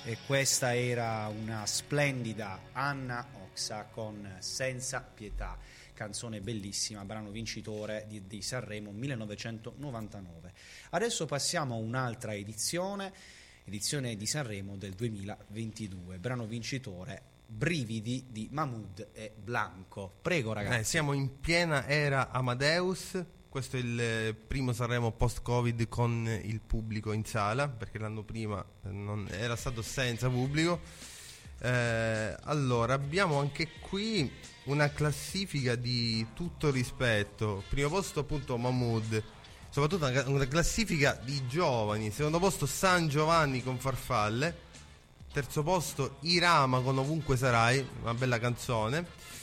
E questa era una splendida Anna Oxa con Senza Pietà, canzone bellissima, brano vincitore di Sanremo 1999. Adesso passiamo a un'altra edizione di Sanremo del 2022, brano vincitore Brividi di Mahmood e Blanco. Prego ragazzi. Siamo in piena era Amadeus. Questo è il primo Sanremo post-Covid con il pubblico in sala, perché l'anno prima non era stato senza pubblico. Allora, abbiamo anche qui una classifica di tutto rispetto. Primo posto appunto Mahmood, soprattutto una classifica di giovani. Secondo posto San Giovanni con Farfalle. Terzo posto Irama con Ovunque Sarai, una bella canzone.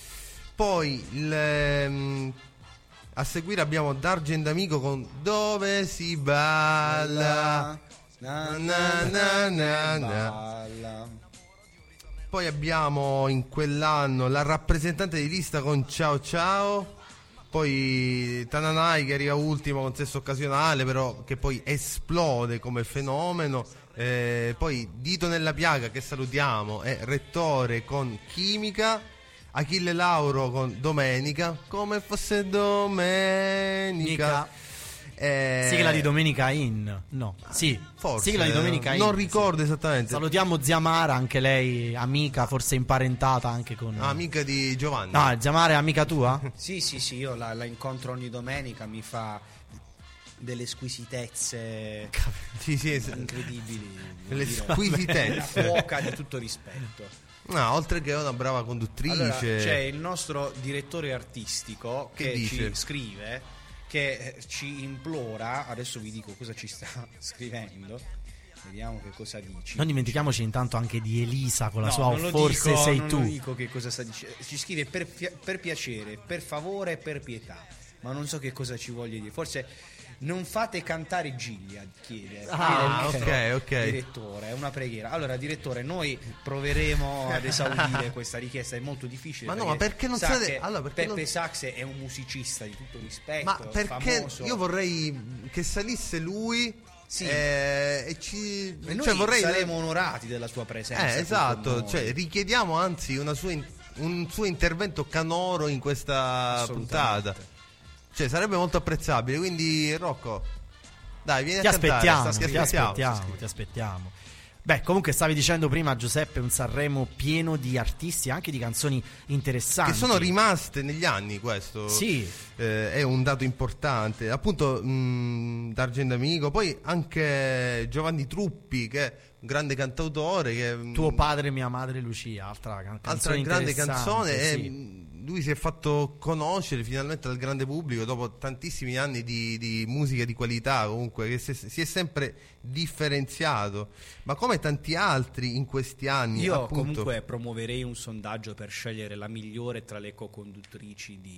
Poi a seguire abbiamo D'Argent Amico con Dove si balla, na na na na na. Poi abbiamo in quell'anno la rappresentante di lista con Ciao Ciao. Poi Tananai che arriva ultimo con Sesso Occasionale, però che poi esplode come fenomeno. Poi Dito nella Piaga, che salutiamo, e Rettore con Chimica. Achille Lauro con Domenica, come fosse domenica. Sigla di Domenica In. No, sì, forse. Sigla di Domenica In. Non ricordo esattamente. Salutiamo zia Mara, anche lei amica, forse imparentata anche con... amica di Giovanni. No, zia Mara è amica tua? Sì, io la incontro ogni domenica, mi fa delle squisitezze incredibili. Le squisitezze. Una cuoca di tutto rispetto. No, oltre che una brava conduttrice. Allora, c'è il nostro direttore artistico che ci scrive, che ci implora. Adesso vi dico cosa ci sta scrivendo. Vediamo che cosa dici. Non dimentichiamoci intanto anche di Elisa con la sua Forse sei tu. Non dico che cosa sta dicendo. Ci scrive per piacere, per favore, per pietà. Ma non so che cosa ci voglia dire. Forse non fate cantare Gilia, chiede ok. direttore, è una preghiera. Allora direttore, noi proveremo ad esaudire questa richiesta, è molto difficile. Ma perché non state... Peppe Saxe è un musicista di tutto rispetto, ma perché famoso. Io vorrei che salisse lui. Sì. E noi saremo onorati della sua presenza. Esatto, richiediamo anzi un suo intervento canoro in questa puntata. Sarebbe molto apprezzabile, quindi Rocco, dai, vieni a cantare. Ti aspettiamo. Beh, comunque stavi dicendo prima, Giuseppe, un Sanremo pieno di artisti, anche di canzoni interessanti. Che sono rimaste negli anni, questo sì. È un dato importante. Appunto, D'Argent Amico, poi anche Giovanni Truppi, che è un grande cantautore. Tuo padre, mia madre, Lucia, altra grande canzone. Sì. Lui si è fatto conoscere finalmente dal grande pubblico dopo tantissimi anni di musica di qualità, comunque, che si è sempre differenziato, ma come tanti altri in questi anni. Io appunto, comunque promuoverei un sondaggio per scegliere la migliore tra le co-conduttrici di